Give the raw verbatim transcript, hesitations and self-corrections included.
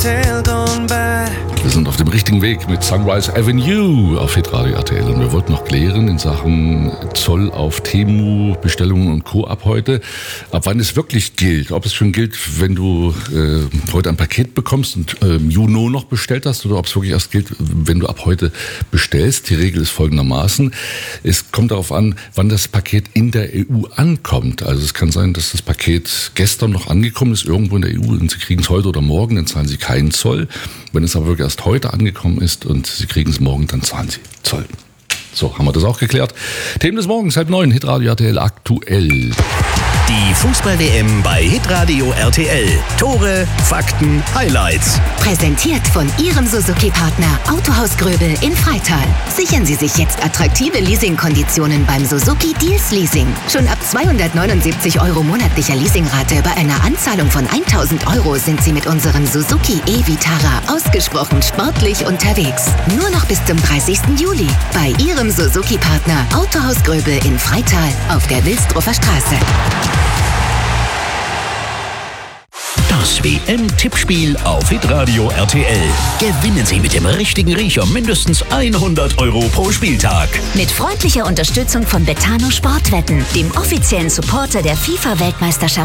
tale gone by. Wir sind auf dem richtigen Weg mit Sunrise Avenue auf Hitradio R T L und wir wollten noch klären in Sachen Zoll auf Temu, Bestellungen und Co. ab heute, ab wann es wirklich gilt. Ob es schon gilt, wenn du äh, heute ein Paket bekommst und äh, im Juni noch bestellt hast oder ob es wirklich erst gilt, wenn du ab heute bestellst. Die Regel ist folgendermaßen. Es kommt darauf an, wann das Paket in der E U ankommt. Also es kann sein, dass das Paket gestern noch angekommen ist, irgendwo in der E U und Sie kriegen es heute oder morgen, dann zahlen Sie keinen Zoll. Wenn es aber wirklich erst heute angekommen ist und Sie kriegen es morgen, dann zahlen Sie Zoll. So, haben wir das auch geklärt. Themen des Morgens, halb neun, Hitradio R T L aktuell. Die Fußball-W M bei Hitradio R T L. Tore, Fakten, Highlights. Präsentiert von Ihrem Suzuki-Partner Autohaus Gröbel in Freital. Sichern Sie sich jetzt attraktive Leasingkonditionen beim Suzuki Deals Leasing. Schon ab zweihundertneunundsiebzig Euro monatlicher Leasingrate bei einer Anzahlung von tausend Euro sind Sie mit unserem Suzuki e-Vitara ausgesprochen sportlich unterwegs. Nur noch bis zum dreißigsten Juli bei Ihrem Suzuki-Partner Autohaus Gröbel in Freital auf der Wilsdruffer Straße. Das W M-Tippspiel auf Hitradio R T L. Gewinnen Sie mit dem richtigen Riecher mindestens hundert Euro pro Spieltag. Mit freundlicher Unterstützung von Betano Sportwetten, dem offiziellen Supporter der FIFA-Weltmeisterschaft